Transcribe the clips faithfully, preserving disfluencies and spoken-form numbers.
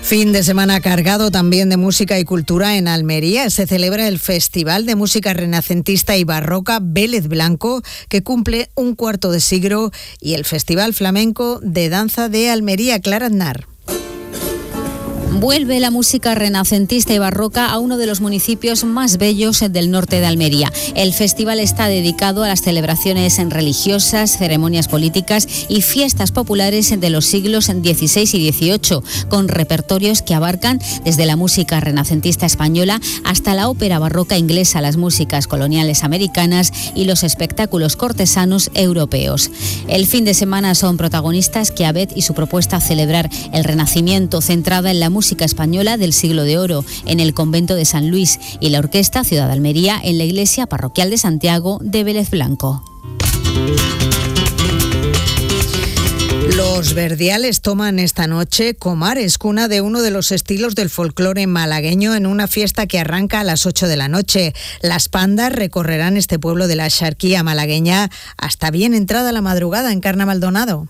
Fin de semana cargado también de música y cultura en Almería. Se celebra el Festival de Música Renacentista y Barroca Vélez Blanco, que cumple un cuarto de siglo, y el Festival Flamenco de Danza de Almería. Clara Aznar. Vuelve la música renacentista y barroca a uno de los municipios más bellos del norte de Almería. El festival está dedicado a las celebraciones religiosas, ceremonias políticas y fiestas populares de los siglos dieciséis y dieciocho, con repertorios que abarcan desde la música renacentista española hasta la ópera barroca inglesa, las músicas coloniales americanas y los espectáculos cortesanos europeos. El fin de semana son protagonistas Chiavet y su propuesta a celebrar el Renacimiento, centrada en la música música española del siglo de oro en el convento de San Luis, y la Orquesta Ciudad de Almería en la iglesia parroquial de Santiago de Vélez Blanco. Los Verdiales toman esta noche Comares, cuna de uno de los estilos del folclore malagueño, en una fiesta que arranca a las ocho de la noche. Las pandas recorrerán este pueblo de la Axarquía malagueña hasta bien entrada la madrugada. Encarna Maldonado.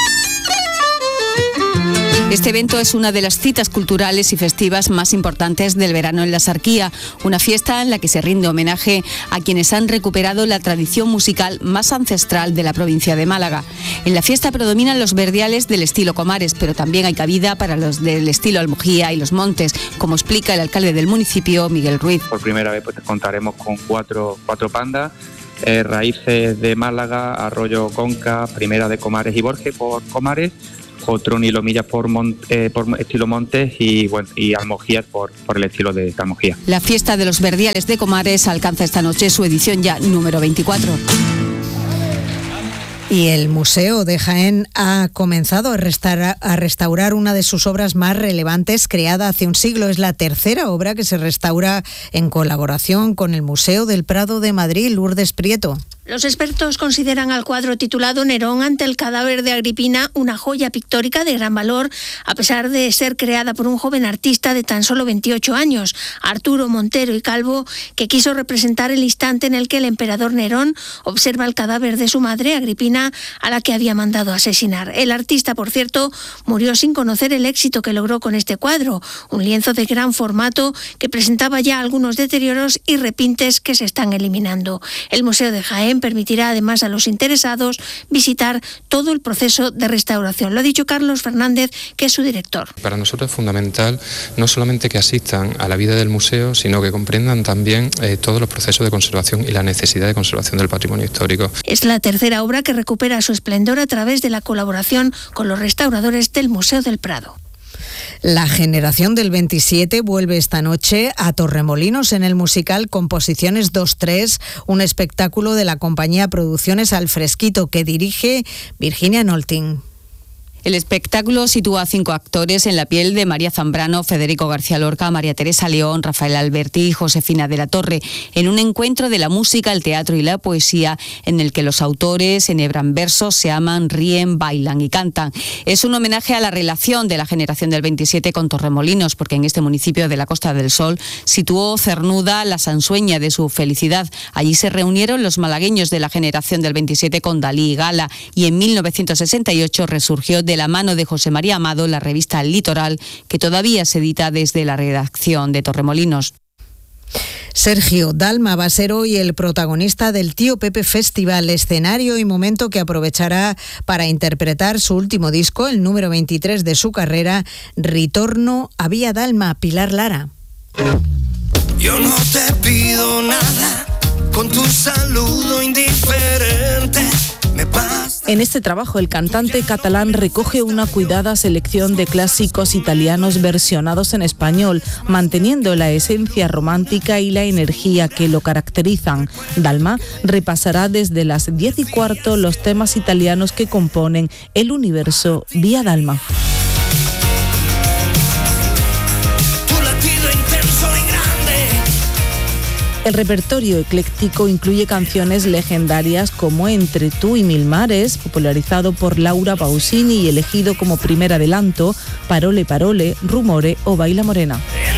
Este evento es una de las citas culturales y festivas más importantes del verano en la Axarquía, una fiesta en la que se rinde homenaje a quienes han recuperado la tradición musical más ancestral de la provincia de Málaga. En la fiesta predominan los verdiales del estilo Comares, pero también hay cabida para los del estilo Almojía y Los Montes, como explica el alcalde del municipio, Miguel Ruiz. Por primera vez pues contaremos con cuatro, cuatro pandas, eh, raíces de Málaga, Arroyo Conca, Primera de Comares y Borges por Comares, otro Nilo Millas por, Mon, eh, por estilo Montes y, bueno, y Almojías por, por el estilo de Almojía. La fiesta de los Verdiales de Comares alcanza esta noche su edición ya número veinticuatro. Y el Museo de Jaén ha comenzado a restaurar, a restaurar una de sus obras más relevantes, creada hace un siglo. Es la tercera obra que se restaura en colaboración con el Museo del Prado de Madrid. Lourdes Prieto. Los expertos consideran al cuadro titulado Nerón ante el cadáver de Agripina una joya pictórica de gran valor, a pesar de ser creada por un joven artista de tan solo veintiocho años, Arturo Montero y Calvo, que quiso representar el instante en el que el emperador Nerón observa el cadáver de su madre, Agripina, a la que había mandado asesinar. El artista, por cierto, murió sin conocer el éxito que logró con este cuadro, un lienzo de gran formato que presentaba ya algunos deterioros y repintes que se están eliminando. El Museo de Jaén permitirá además a los interesados visitar todo el proceso de restauración. Lo ha dicho Carlos Fernández, que es su director. Para nosotros es fundamental no solamente que asistan a la vida del museo, sino que comprendan también eh, todos los procesos de conservación y la necesidad de conservación del patrimonio histórico. Es la tercera obra que recupera su esplendor a través de la colaboración con los restauradores del Museo del Prado. La generación del veintisiete vuelve esta noche a Torremolinos en el musical Composiciones dos tres, un espectáculo de la compañía Producciones Al Fresquito que dirige Virginia Nolting. El espectáculo sitúa a cinco actores en la piel de María Zambrano, Federico García Lorca, María Teresa León, Rafael Alberti y Josefina de la Torre, en un encuentro de la música, el teatro y la poesía, en el que los autores enhebran versos, se aman, ríen, bailan y cantan. Es un homenaje a la relación de la generación del veintisiete con Torremolinos, porque en este municipio de la Costa del Sol situó cernuda la sansueña de su felicidad. Allí se reunieron los malagueños de la generación del veintisiete con Dalí y Gala, y en mil novecientos sesenta y ocho resurgió de la mano de José María Amado la revista Litoral, que todavía se edita desde la redacción de Torremolinos. Sergio Dalma va a ser hoy el protagonista del Tío Pepe Festival, escenario y momento que aprovechará para interpretar su último disco, el número veintitrés de su carrera, Ritorno a Vía Dalma. Pilar Lara. Yo no te pido nada, con tu saludo indiferente. En este trabajo, el cantante catalán recoge una cuidada selección de clásicos italianos versionados en español, manteniendo la esencia romántica y la energía que lo caracterizan. Dalma repasará desde las diez y cuarto los temas italianos que componen el universo Vía Dalma. El repertorio ecléctico incluye canciones legendarias como Entre tú y mil mares, popularizado por Laura Pausini y elegido como primer adelanto, Parole Parole, Rumore o Baila Morena.